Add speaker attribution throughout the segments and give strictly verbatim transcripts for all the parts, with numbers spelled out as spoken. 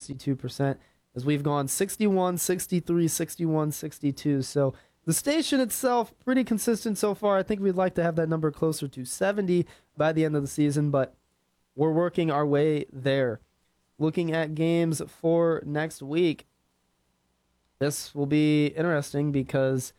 Speaker 1: sixty-two percent, as we've gone sixty-one, sixty-three, sixty-one, sixty-two. So the station itself, pretty consistent so far. I think we'd like to have that number closer to seventy by the end of the season, but we're working our way there. Looking at games for next week, this will be interesting because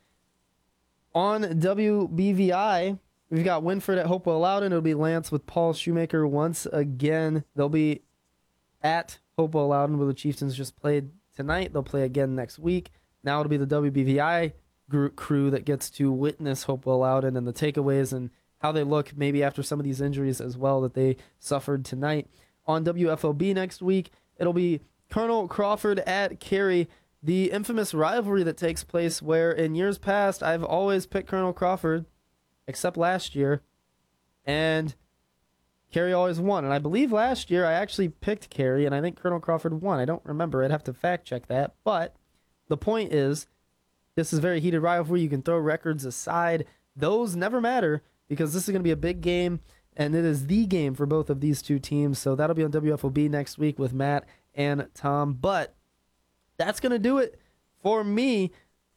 Speaker 1: on W B V I, we've got Winford at Hopewell Loudon. It'll be Lance with Paul Shoemaker once again. They'll be at Hopewell Loudon, where the Chieftains just played tonight. They'll play again next week. Now it'll be the W B V I group crew that gets to witness Hopewell Loudon and the takeaways and how they look maybe after some of these injuries as well that they suffered tonight. On W F O B next week, it'll be Colonel Crawford at Cary, the infamous rivalry that takes place where in years past I've always picked Colonel Crawford, except last year, and Cary always won. And I believe last year I actually picked Cary, and I think Colonel Crawford won. I don't remember. I'd have to fact check that. But the point is, this is a very heated rivalry. You can throw records aside. Those never matter because this is going to be a big game, and it is the game for both of these two teams. So that'll be on W F O B next week with Matt and Tom. But that's going to do it for me.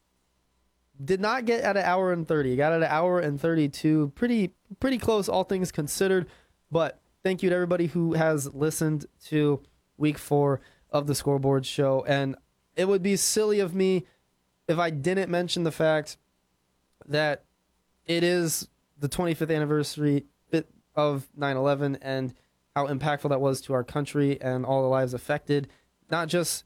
Speaker 1: Did not get at an hour and thirty. Got at an hour and thirty-two. Pretty, pretty close, all things considered. But thank you to everybody who has listened to week four of the Scoreboard Show. And it would be silly of me if I didn't mention the fact that it is the twenty-fifth anniversary of nine eleven and how impactful that was to our country and all the lives affected, not just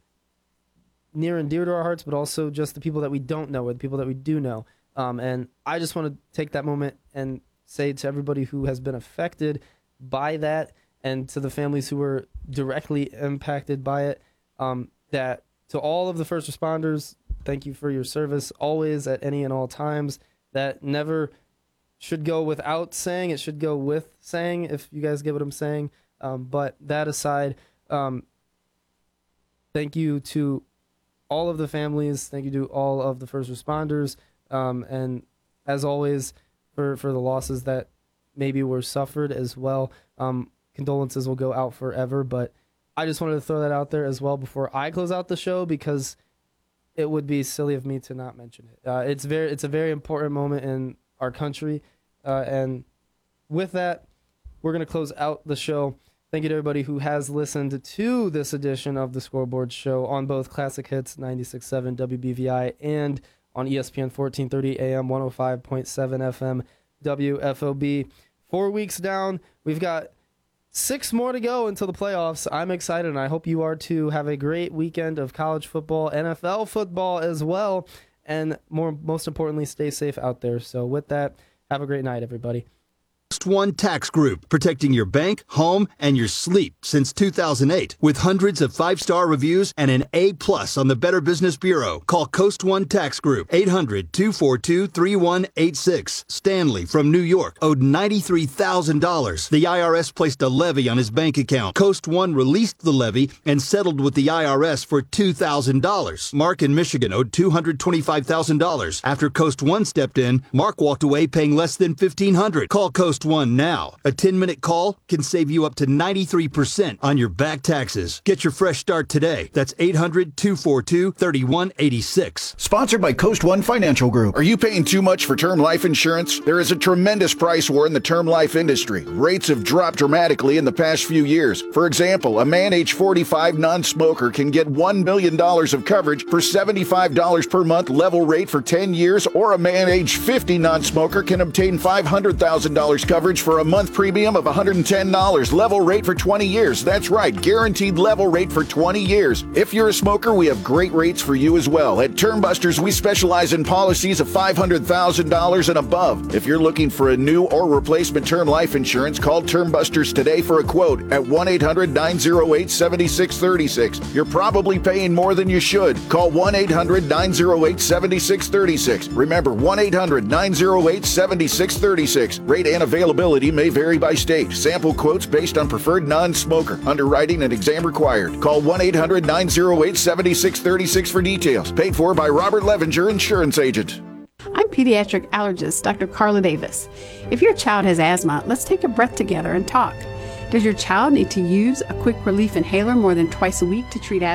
Speaker 1: near and dear to our hearts, but also just the people that we don't know or the people that we do know. Um, and I just want to take that moment and say to everybody who has been affected by that and to the families who were directly impacted by it, um, that to all of the first responders, thank you for your service always at any and all times. That never should go without saying. It should go with saying, if you guys get what I'm saying. Um, but that aside, um, thank you to all of the families. Thank you to all of the first responders. Um, and as always, for, for the losses that maybe were suffered as well. Um, condolences will go out forever. But I just wanted to throw that out there as well before I close out the show, because it would be silly of me to not mention it. Uh, it's very, it's a very important moment in our country. Uh, and with that, we're going to close out the show. Thank you to everybody who has listened to this edition of the Scoreboard Show on both Classic Hits ninety-six point seven W B V I and on E S P N fourteen thirty A M one oh five point seven F M W F O B. Four weeks down. We've got six more to go until the playoffs. I'm excited, and I hope you are too. Have a great weekend of college football, N F L football as well, and more, most importantly, stay safe out there. So with that, have a great night, everybody.
Speaker 2: Coast One Tax Group, protecting your bank, home, and your sleep since two thousand eight. With hundreds of five-star reviews and an A plus on the Better Business Bureau. Call Coast One Tax Group, eight hundred, two four two, three one eight six. Stanley from New York owed ninety-three thousand dollars. The I R S placed a levy on his bank account. Coast One released the levy and settled with the I R S for two thousand dollars. Mark in Michigan owed two hundred twenty-five thousand dollars. After Coast One stepped in, Mark walked away paying less than fifteen hundred dollars. Call Coast One now. A ten-minute call can save you up to ninety-three percent on your back taxes. Get your fresh start today. That's eight hundred, two four two, three one eight six.
Speaker 3: Sponsored by Coast One Financial Group. Are you paying too much for term life insurance? There is a tremendous price war in the term life industry. Rates have dropped dramatically in the past few years. For example, a man age forty-five non-smoker can get one million dollars of coverage for seventy-five dollars per month level rate for ten years, or a man age fifty non-smoker can obtain five hundred thousand dollars coverage for a month premium of one hundred ten dollars, level rate for twenty years. That's right, guaranteed level rate for twenty years. If you're a smoker, we have great rates for you as well. At Termbusters, we specialize in policies of five hundred thousand dollars and above. If you're looking for a new or replacement term life insurance, call Termbusters today for a quote at one eight hundred, nine oh eight, seven six three six. You're probably paying more than you should. Call one eight hundred, nine oh eight, seven six three six. Remember, one eight hundred, nine oh eight, seven six three six. Rate and availability may vary by state. Sample quotes based on preferred non-smoker. Underwriting and exam required. Call one eight hundred, nine oh eight, seven six three six for details. Paid for by Robert Levenger, Insurance Agent.
Speaker 4: I'm pediatric allergist Doctor Carla Davis. If your child has asthma, let's take a breath together and talk. Does your child need to use a quick relief inhaler more than twice a week to treat asthma?